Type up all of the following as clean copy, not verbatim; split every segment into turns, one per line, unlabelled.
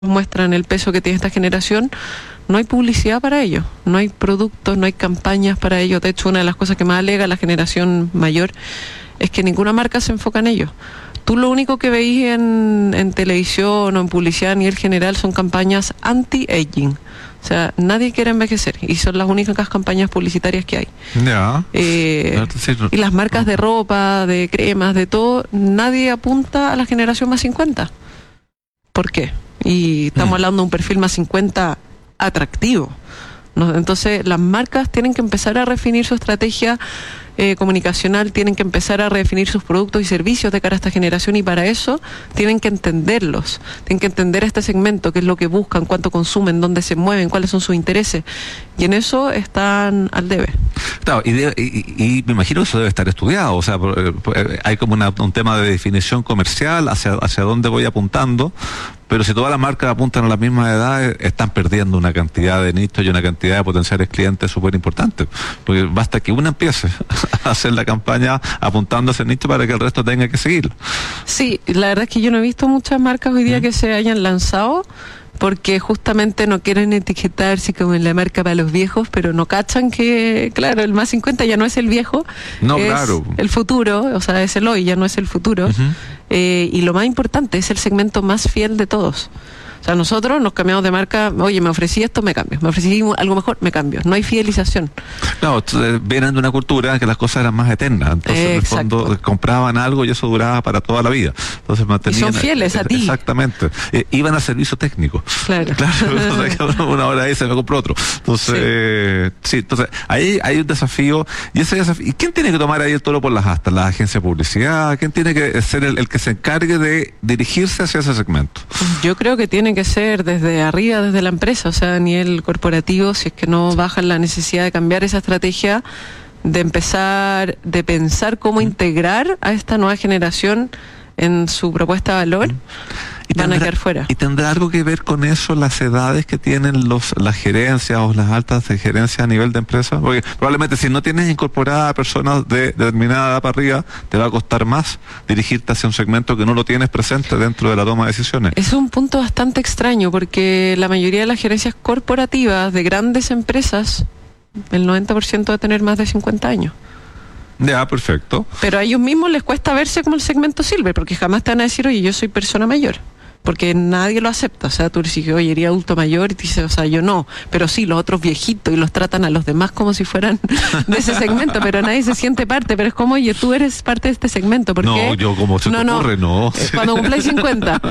muestran el peso que tiene esta generación, no hay publicidad para ello, no hay productos, no hay campañas para ello. De hecho, una de las cosas que más alega la generación mayor es que ninguna marca se enfoca en ello. Tú lo único que veís en televisión o en publicidad a nivel general son campañas anti-aging. O sea, nadie quiere envejecer y son las únicas campañas publicitarias que hay.
Ya.
Y las marcas de ropa, de cremas, de todo, nadie apunta a la generación más 50. ¿Por qué? Y estamos hablando de un perfil más 50 atractivo, ¿no? Entonces las marcas tienen que empezar a redefinir su estrategia comunicacional, tienen que empezar a redefinir sus productos y servicios de cara a esta generación, y para eso tienen que entenderlos, tienen que entender a este segmento, qué es lo que buscan, cuánto consumen, dónde se mueven, cuáles son sus intereses, y en eso están al debe.
Claro, y me imagino que eso debe estar estudiado, o sea, hay como un tema de definición comercial, hacia dónde voy apuntando, pero si todas las marcas apuntan a la misma edad, están perdiendo una cantidad de nichos y una cantidad de potenciales clientes súper importantes, porque basta que una empiece a hacer la campaña apuntando a ese nicho para que el resto tenga que seguir.
Sí, la verdad es que yo no he visto muchas marcas hoy día que se hayan lanzado, porque justamente no quieren etiquetarse como en la marca para los viejos, pero no cachan que, claro, el más 50 ya no es el viejo,
no,
es
claro,
el futuro, o sea, es el hoy, ya no es el futuro. Y lo más importante, es el segmento más fiel de todos. O sea, nosotros nos cambiamos de marca, oye, me ofrecí esto, me cambio, me ofrecí algo mejor, me cambio. No hay fidelización.
No, vienen de una cultura en que las cosas eran más eternas, entonces en el fondo compraban algo y eso duraba para toda la vida. Entonces mantenían,
y son fieles a ti.
Exactamente. Iban a servicio técnico.
Claro.
Una hora ahí se me compró otro. Entonces, sí, entonces ahí hay un desafío, y ese desafío, ¿y quién tiene que tomar ahí el toro por las astas? ¿La agencia de publicidad? ¿Quién tiene que ser el que se encargue de dirigirse hacia ese segmento?
Yo creo que tiene que ser desde arriba, desde la empresa, o sea, a nivel corporativo, si es que no bajan la necesidad de cambiar esa estrategia, de empezar, de pensar cómo integrar a esta nueva generación en su propuesta de valor, van a quedar fuera.
¿Y tendrá algo que ver con eso las edades que tienen las gerencias o las altas de gerencia a nivel de empresa? Porque probablemente si no tienes incorporada a personas de determinada edad para arriba, te va a costar más dirigirte hacia un segmento que no lo tienes presente dentro de la toma de decisiones.
Es un punto bastante extraño, porque la mayoría de las gerencias corporativas de grandes empresas, el 90% va a tener más de 50 años.
Ya, perfecto.
Pero a ellos mismos les cuesta verse como el segmento silver, porque jamás te van a decir, oye, yo soy persona mayor, porque nadie lo acepta. O sea, tú dices, oye, eres adulto mayor, y te dices, o sea, yo no, pero sí, los otros viejitos, y los tratan a los demás como si fueran de ese segmento, pero nadie se siente parte. Pero es como, oye, tú eres parte de este segmento, ¿por qué?
No, yo como se te ocurre, no.
Cuando cumpláis 50.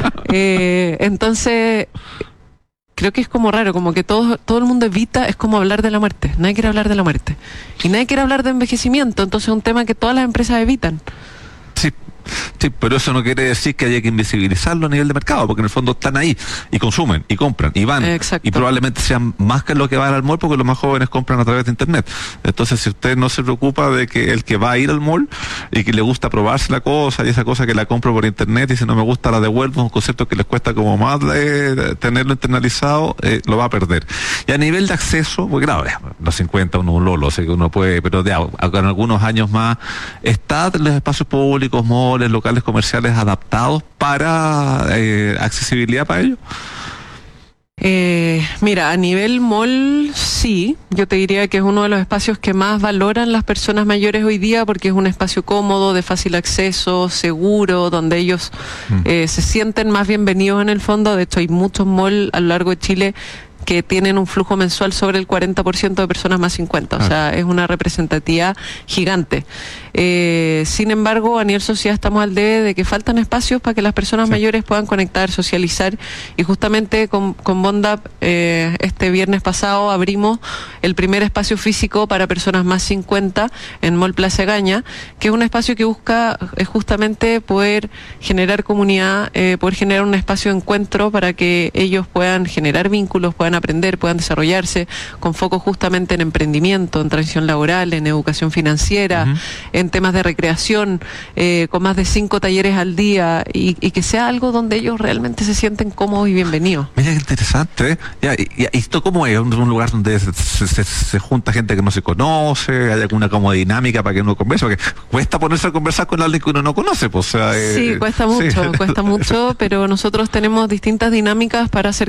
Entonces, creo que es como raro, como que todo el mundo evita, es como hablar de la muerte. Nadie quiere hablar de la muerte. Y nadie quiere hablar de envejecimiento, entonces es un tema que todas las empresas evitan.
Sí, pero eso no quiere decir que haya que invisibilizarlo a nivel de mercado, porque en el fondo están ahí y consumen y compran y van.
Exacto.
Y probablemente sean más que los que van al mall, porque los más jóvenes compran a través de internet. Entonces, si usted no se preocupa de que el que va a ir al mall y que le gusta probarse la cosa, y esa cosa que la compro por internet y si no me gusta la devuelvo, un concepto que les cuesta como más tenerlo internalizado, lo va a perder. Y a nivel de acceso, porque claro, los 50 uno un lolo, así que uno puede, pero en algunos años más, ¿están los espacios públicos, malls, locales comerciales adaptados para accesibilidad para ellos?
Mira, a nivel mall, sí, yo te diría que es uno de los espacios que más valoran las personas mayores hoy día, porque es un espacio cómodo, de fácil acceso, seguro, donde ellos se sienten más bienvenidos en el fondo. De hecho, hay muchos malls a lo largo de Chile que tienen un flujo mensual sobre el 40% de personas más 50, o sea, es una representatividad gigante. Sin embargo, a nivel sociedad estamos al debe de que faltan espacios para que las personas mayores puedan conectar, socializar, y justamente con Bondap este viernes pasado abrimos el primer espacio físico para personas más 50 en Mall Plaza Egaña, que es un espacio que busca justamente poder generar comunidad, poder generar un espacio de encuentro para que ellos puedan generar vínculos, puedan aprender, puedan desarrollarse, con foco justamente en emprendimiento, en transición laboral, en educación financiera, en temas de recreación, con más de 5 talleres al día, y que sea algo donde ellos realmente se sienten cómodos y bienvenidos.
Mira qué interesante, ¿eh? Ya, y esto cómo es, un lugar donde se junta gente que no se conoce, hay alguna como dinámica para que uno converse, porque cuesta ponerse a conversar con alguien que uno no conoce, pues, o sea,
sí, cuesta mucho, pero nosotros tenemos distintas dinámicas para hacer